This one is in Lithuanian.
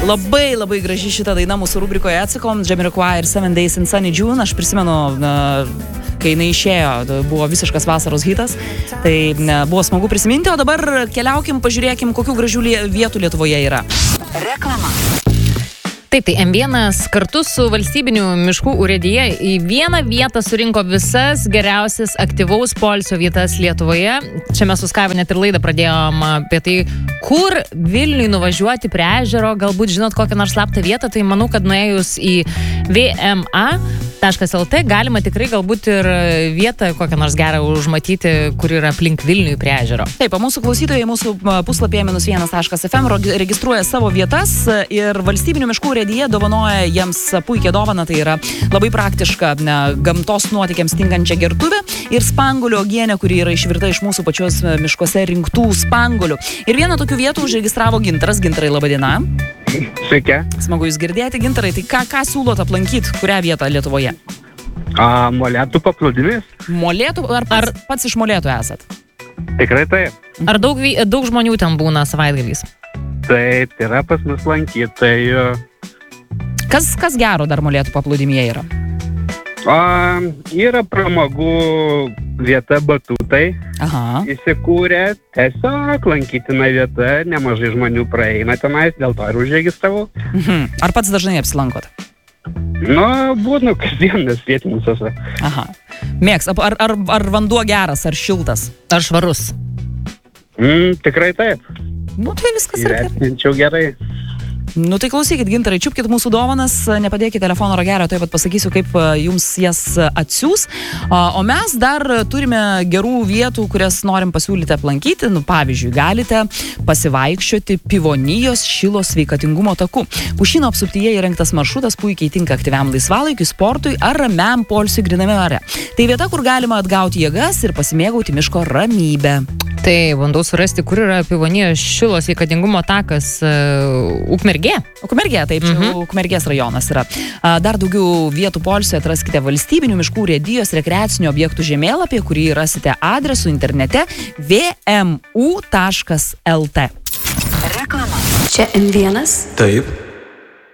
Labai graži šita daina mūsų rubrikoje atsakom, Jamiroquai ir 7 Days in Sunny June. Aš prisimenu, kai jinai išėjo, buvo visiškas vasaros hitas, tai buvo smagu prisiminti, o dabar keliaukim, pažiūrėkim, kokių gražių vietų Lietuvoje yra. Reklama. Taip, tai M1 kartu su valstybiniu miškų urėdija į vieną vietą surinko visas geriausias aktyvaus poilsio vietas Lietuvoje. Čia mes su Skaiva net ir laidą pradėjom apie tai, kur Vilniui nuvažiuoti prie ežero, galbūt žinot kokią nors slaptą vietą, tai manau, kad nuėjus į vma.lt galima tikrai galbūt ir vietą kokią nors gerą užmatyti, kur yra aplink Vilniui prie ežero. Taip, mūsų klausytojai mūsų puslapyje -1.fm registruoja savo vietas ir valstybinių miškų urėdija dovanoja jiems puikią dovaną, tai yra labai praktiška gamtos nuotykiams tinkančią gertuvę ir spanguolių uogienę, kuri yra išvirta iš mūsų pačios miškuose rinktų spanguolių. Ir vieną tokių vietų užregistravo Gintaras. Gintarai, laba diena. Sveiki. Smagu jūs girdėti, Gintarai. Tai ką siūlot aplankyti, kurią vietą Lietuvoje? Molėtų paplūdimys. Molėtų? Ar pats iš Molėtų esat? Tikrai taip. Ar daug žmonių ten būna savaitgaliais? Taip, yra pas mus lankytojų. Kas gero dar Molėtų paplūdimyje yra? Yra pramogų vieta Batutai. Aha. Įsikūrė, tiesiog lankytina vieta, nemažai žmonių praeina tenais, dėl to ir užregistravau. Ar pats dažnai apsilankot? Būnu kasdien, nes vietinis esu. Aha. Mėgs, ar vanduo geras, ar šiltas, ar švarus? Tikrai taip. Tai viskas yra gerai. Įvertinčiau gerai. Tai klausykit, Gintarai, čiupkit mūsų dovanas, nepadėkit telefono ragelio, taip pat pasakysiu, kaip jums jas atsiūs. O mes dar turime gerų vietų, kurias norim pasiūlyti aplankyti. Pavyzdžiui, galite pasivaikščioti Pivonijos Šilo sveikatingumo taku. Pušyno apsuptyje įrengtas maršrutas puikiai tinka aktyviam laisvalaikiui, sportui ar ramiam poilsiui gryname ore. Tai vieta, kur galima atgauti jėgas ir pasimėgauti miško ramybę. Tai bandau surasti, kur yra Pivonijos Šilo sveikatingumo takas. Ukmergė? Ukmergė, taip, čia Ukmergės rajonas yra. Dar daugiau vietų poilsiui atraskite valstybinių miškų urėdijos rekreacinių objektų žemėlapį, kurį rasite adresu internete vmu.lt. Reklama. Čia M1. Taip.